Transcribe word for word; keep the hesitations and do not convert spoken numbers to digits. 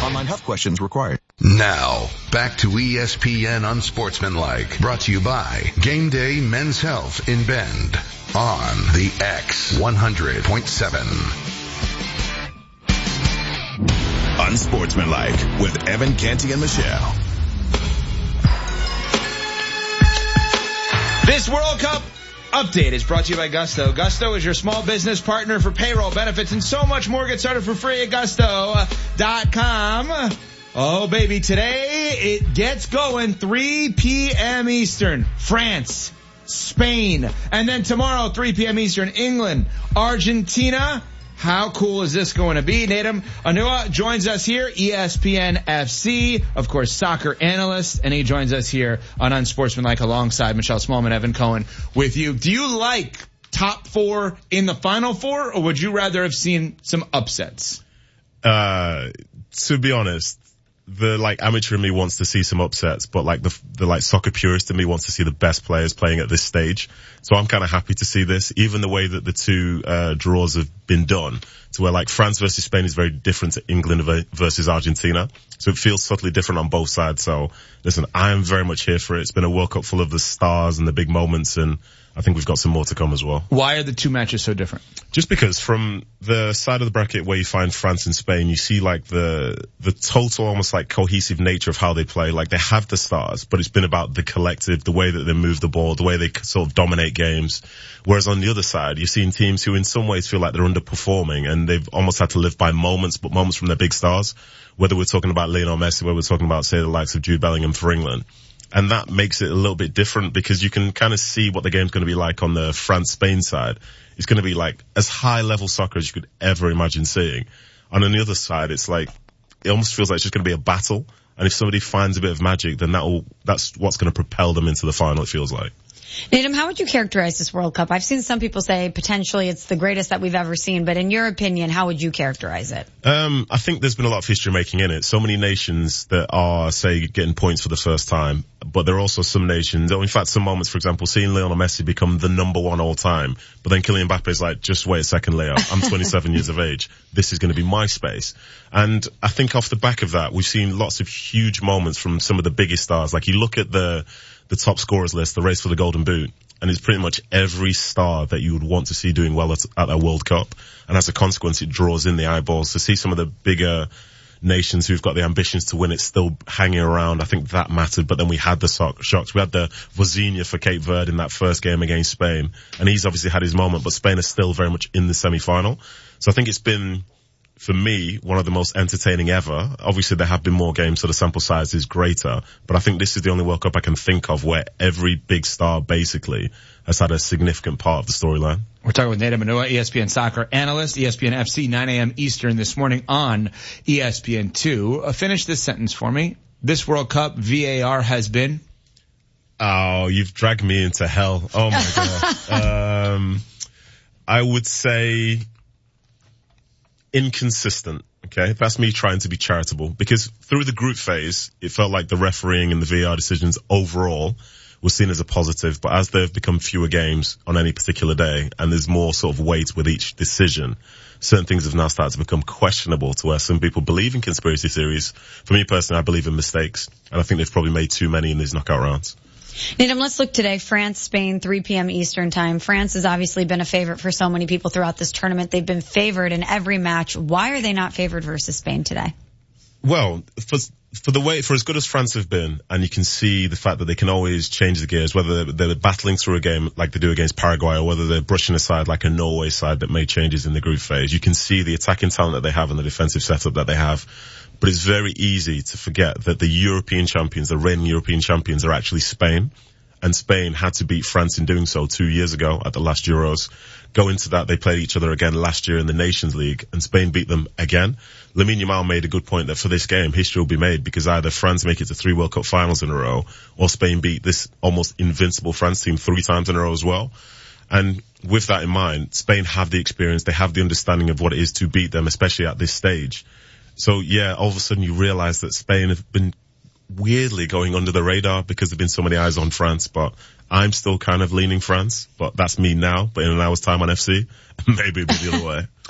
Online health questions required. Now, back to E S P N Unsportsmanlike, brought to you by Game Day Men's Health in Bend on the X one hundred point seven. Unsportsmanlike with Evan Canty and Michelle. This World Cup update is brought to you by Gusto. Gusto is your small business partner for payroll, benefits, and so much more. Get started for free at gusto dot com. Oh, baby, today it gets going three p.m. Eastern. France, Spain. And then tomorrow, three p.m. Eastern, England, Argentina. How cool is this going to be? Nadim Anua joins us here, E S P N F C, of course, soccer analyst, and he joins us here on Unsportsmanlike alongside Michelle Smallman, Evan Cohen with you. Do you like top four in the final four, or would you rather have seen some upsets? Uh, to be honest, the like amateur in me wants to see some upsets, but like the the like soccer purist in me wants to see the best players playing at this stage. So I'm kind of happy to see this, even the way that the two uh draws have been done, to where like France versus Spain is very different to England versus Argentina. So it feels subtly different on both sides. So listen, I am very much here for it. It's been a World Cup full of the stars and the big moments, and I think we've got some more to come as well. Why are the two matches so different? Just because from the side of the bracket where you find France and Spain, you see like the the total almost like cohesive nature of how they play. Like they have the stars, but it's been about the collective, the way that they move the ball, the way they sort of dominate games. Whereas on the other side, you're seeing teams who in some ways feel like they're underperforming and they've almost had to live by moments, but moments from their big stars. Whether we're talking about Lionel Messi, whether we're talking about, say, the likes of Jude Bellingham for England. And that makes it a little bit different because you can kind of see what the game's going to be like on the France-Spain side. It's going to be like as high-level soccer as you could ever imagine seeing. And on the other side, it's like, it almost feels like it's just going to be a battle. And if somebody finds a bit of magic, then that'll, that's what's going to propel them into the final, it feels like. Nadim, how would you characterize this World Cup? I've seen some people say potentially it's the greatest that we've ever seen, but in your opinion, how would you characterize it? Um, I think there's been a lot of history making in it. So many nations that are, say, getting points for the first time, but there are also some nations, or in fact some moments, for example, seeing Lionel Messi become the number one all time, but then Kylian Mbappe is like, just wait a second, Leo, I'm twenty-seven years of age. This is going to be my space. And I think off the back of that, we've seen lots of huge moments from some of the biggest stars. Like you look at the the top scorers list, the race for the Golden Boot, and it's pretty much every star that you would want to see doing well at, at that World Cup. And as a consequence, it draws in the eyeballs. To see some of the bigger nations who've got the ambitions to win it still hanging around, I think that mattered. But then we had the shocks. We had the Vozinha for Cape Verde in that first game against Spain, and he's obviously had his moment, but Spain is still very much in the semi-final. So I think it's been, for me, one of the most entertaining ever. Obviously, there have been more games, so the sample size is greater. But I think this is the only World Cup I can think of where every big star, basically, has had a significant part of the storyline. We're talking with Nadim Anua, E S P N soccer analyst, E S P N F C, nine a.m. Eastern this morning on E S P N two. Uh, finish this sentence for me. This World Cup, V A R has been? Oh, you've dragged me into hell. Oh, my God. um, I would say inconsistent. Okay, that's me trying to be charitable, because through the group phase, it felt like the refereeing and the V A R decisions overall was seen as a positive, but as there have become fewer games on any particular day and there's more sort of weight with each decision, certain things have now started to become questionable, to where some people believe in conspiracy theories. For me personally, I believe in mistakes, and I think they've probably made too many in these knockout rounds. Nadim, let's look today. France, Spain, three p.m. Eastern time. France has obviously been a favorite for so many people throughout this tournament. They've been favored in every match. Why are they not favored versus Spain today? Well, for, for the way, for as good as France have been, and you can see the fact that they can always change the gears, whether they're, they're battling through a game like they do against Paraguay, or whether they're brushing aside like a Norway side that made changes in the group phase. You can see the attacking talent that they have and the defensive setup that they have. But it's very easy to forget that the European champions, the reigning European champions, are actually Spain. And Spain had to beat France in doing so two years ago at the last Euros. Go into that, they played each other again last year in the Nations League, and Spain beat them again. Lamine Yamal made a good point that for this game, history will be made, because either France make it to three World Cup finals in a row, or Spain beat this almost invincible France team three times in a row as well. And with that in mind, Spain have the experience, they have the understanding of what it is to beat them, especially at this stage. So yeah, all of a sudden you realize that Spain have been weirdly going under the radar because there've been so many eyes on France, but I'm still kind of leaning France, but that's me now. But in an hour's time on F C, maybe it'll be the other way.